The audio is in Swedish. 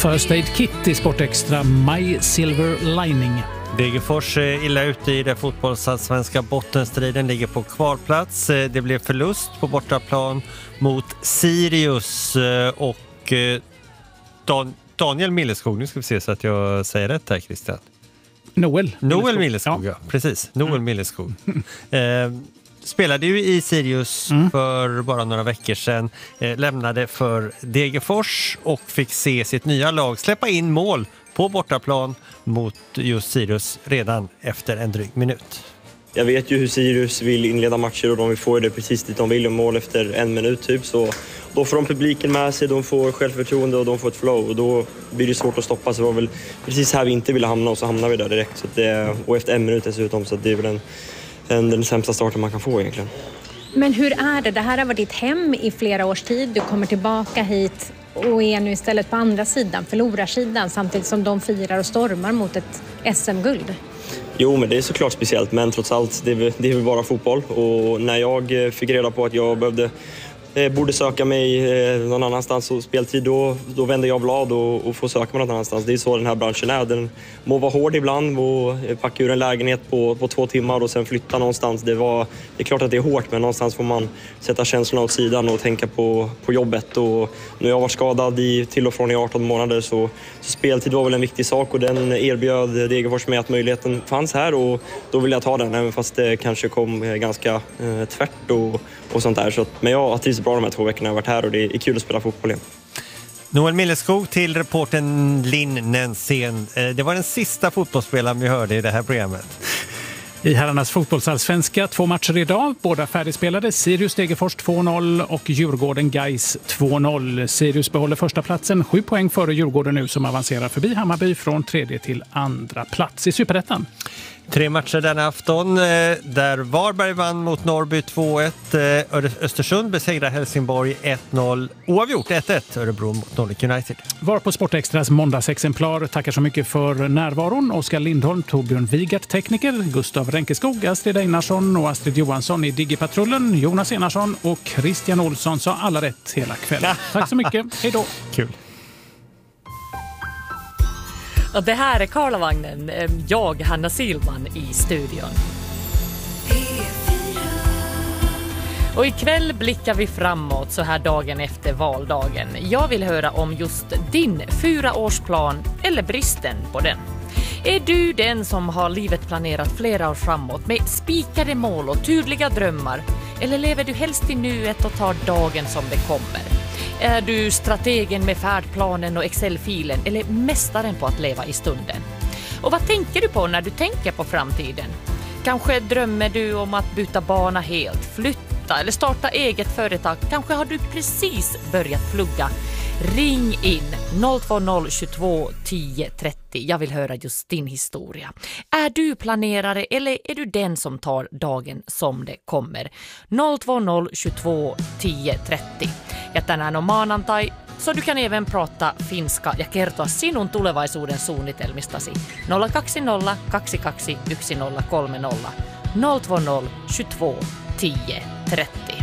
First Aid Kit i Sportextra, My Silver Lining. Degerfors är illa ute i den fotbollsallsvenska bottenstriden, ligger på kvalplats. Det blev förlust på bortaplan mot Sirius och Daniel Milleskog. Nu ska vi se så att jag säger rätt här, Christian. Noel Milleskog, ja. Precis. Noel Milleskog. Spelade ju i Sirius för bara några veckor sedan, lämnade för Degerfors och fick se sitt nya lag släppa in mål på bortaplan mot just Sirius redan efter en dryg minut. Jag vet ju hur Sirius vill inleda matcher och de vill få det precis dit de vill, mål efter en minut typ. Så då får de publiken med sig, de får självförtroende och de får ett flow och då blir det svårt att stoppa. Så det var väl precis här vi inte ville hamna och så hamnar vi där direkt. Så och efter en minut dessutom, så det är väl den sämsta starten man kan få egentligen. Men hur är det? Det här har varit ditt hem i flera års tid. Du kommer tillbaka hit och är nu istället på andra sidan, förlorarsidan, samtidigt som de firar och stormar mot ett SM-guld. Jo, men det är såklart speciellt, men trots allt, det är väl bara fotboll. Och när jag fick reda på att jag borde söka mig någon annanstans och speltid, då vände jag blad och får söka mig någon annanstans. Det är så den här branschen är. Den må vara hård ibland och packa ur en lägenhet på 2 timmar och sen flytta någonstans. Det är klart att det är hårt, men någonstans får man sätta känslorna åt sidan och tänka på jobbet. Och nu har jag varit skadad till och från i 18 månader, så speltid var väl en viktig sak och den erbjöd Degerfors med att möjligheten fanns här och då vill jag ta den, även fast det kanske kom ganska tvärt och sånt där. Så, men jag trivs bra de här 2 veckorna jag har varit här och det är kul att spela fotboll igen. Noel Milleskog till reporten Linn Nensén. Det var den sista fotbollsspelaren vi hörde i det här programmet. I herrarnas fotbollsallsvenska 2 matcher idag, båda färdigspelade. Sirius Degerfors 2-0 och Djurgården Gais 2-0. Sirius behåller första platsen, 7 poäng före Djurgården nu, som avancerar förbi Hammarby från 3:e till 2:a plats i Superettan. 3 matcher denna afton där Varberg vann mot Norrby 2-1. Östersund besegrar Helsingborg 1-0. Oavgjort 1-1 Örebro mot Nordic United. Var på Sportextras måndagsexemplar. Tackar så mycket för närvaron. Oskar Lindholm, Torbjörn Wigert, tekniker, Gustav Ränkeskog, Astrid Einarsson och Astrid Johansson i Digipatrullen, Jonas Enarsson och Christian Olsson sa alla rätt hela kvällen. Tack så mycket. Hej då. Kul. Och det här är Karlavagnen, jag, Hanna Silman, i studion. Och ikväll blickar vi framåt så här dagen efter valdagen. Jag vill höra om just din 4-årsplan eller bristen på den. Är du den som har livet planerat flera år framåt med spikade mål och tydliga drömmar? Eller lever du helst i nuet och tar dagen som det kommer? Är du strategen med färdplanen och Excel-filen eller mästaren på att leva i stunden? Och vad tänker du på när du tänker på framtiden? Kanske drömmer du om att byta bana helt, flytta eller starta eget företag. Kanske har du precis börjat plugga. Ring in 020 22 10 30. Jag vill höra just din historia. Är du planerare eller är du den som tar dagen som det kommer? 020 22 10 30. Ja tänään on maanantai, so du kan även prata finska ja kertoa sinun tulevaisuuden suunnitelmistasi. 020 22 10 30. 020 22 10 30.